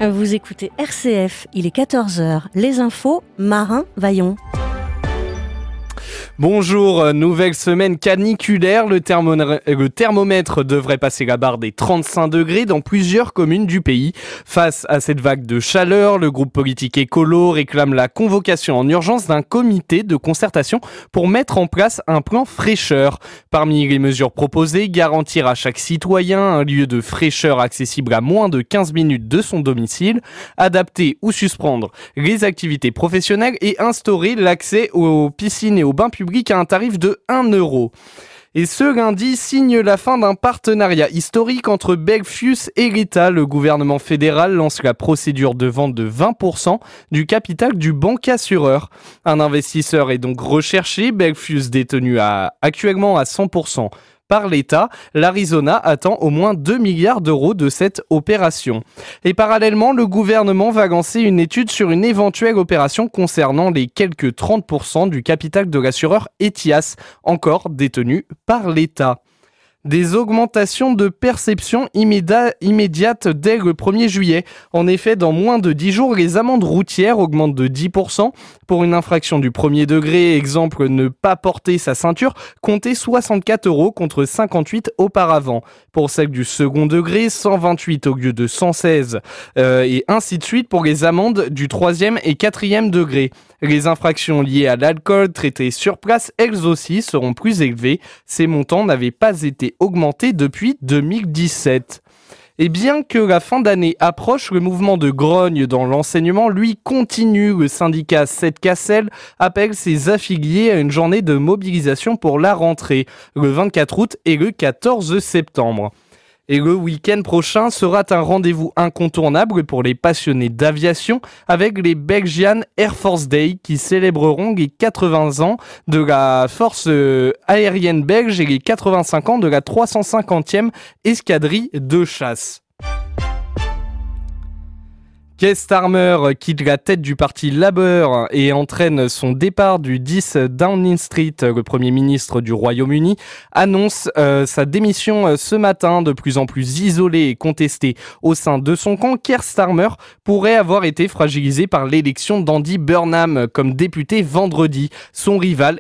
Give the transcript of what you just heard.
Vous écoutez RCF, il est 14h. Les infos, Marin Vaillon. Bonjour, nouvelle semaine caniculaire. Le thermomètre devrait passer la barre des 35 degrés dans plusieurs communes du pays. Face à cette vague de chaleur, le groupe politique écolo réclame la convocation en urgence d'un comité de concertation pour mettre en place un plan fraîcheur. Parmi les mesures proposées, garantir à chaque citoyen un lieu de fraîcheur accessible à moins de 15 minutes de son domicile, adapter ou suspendre les activités professionnelles et instaurer l'accès aux piscines et aux bains publics à un tarif de 1 €. Et ce lundi signe la fin d'un partenariat historique entre Belfius et l'État. Le gouvernement fédéral lance la procédure de vente de 20% du capital du bancassureur. Un investisseur est donc recherché. Belfius détenu actuellement à 100% par l'État, l'Arizona attend au moins 2 milliards d'euros de cette opération. Et parallèlement, le gouvernement va lancer une étude sur une éventuelle opération concernant les quelques 30% du capital de l'assureur Ethias, encore détenu par l'État. Des augmentations de perception immédiates dès le 1er juillet. En effet, dans moins de 10 jours, les amendes routières augmentent de 10%. Pour une infraction du premier degré, exemple ne pas porter sa ceinture, comptez 64 € contre 58 auparavant. Pour celle du second degré, 128 au lieu de 116. Et ainsi de suite pour les amendes du troisième et quatrième degré. Les infractions liées à l'alcool traitées sur place, elles aussi, seront plus élevées. Ces montants n'avaient pas été augmentés depuis 2017. Et bien que la fin d'année approche, le mouvement de grogne dans l'enseignement, lui, continue. Le syndicat 7CACEL appelle ses affiliés à une journée de mobilisation pour la rentrée, le 24 août et le 14 septembre. Et le week-end prochain sera un rendez-vous incontournable pour les passionnés d'aviation avec les Belgian Air Force Day qui célébreront les 80 ans de la force aérienne belge et les 85 ans de la 350e escadrille de chasse. Keir Starmer quitte la tête du parti Labour et entraîne son départ du 10 Downing Street. Le Premier ministre du Royaume-Uni annonce sa démission ce matin. De plus en plus isolé et contesté au sein de son camp, Keir Starmer pourrait avoir été fragilisé par l'élection d'Andy Burnham comme député vendredi. Son rival